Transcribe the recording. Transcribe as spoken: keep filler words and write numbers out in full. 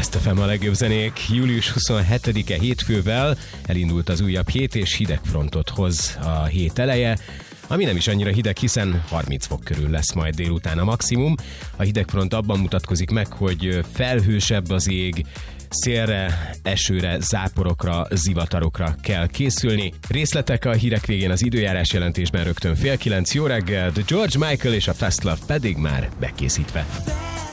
Best ef em a legjobb zenék. július huszonhetedike hétfővel elindult az újabb hét, és hidegfrontot hoz a hét eleje, ami nem is annyira hideg, hiszen harminc fok körül lesz majd délután a maximum. A hidegfront abban mutatkozik meg, hogy felhősebb az ég, szélre, esőre, záporokra, zivatarokra kell készülni. Részletek a hírek végén az időjárás jelentésben rögtön fél kilenc. Jó reggel, The George Michael és a Fast Love pedig már bekészítve.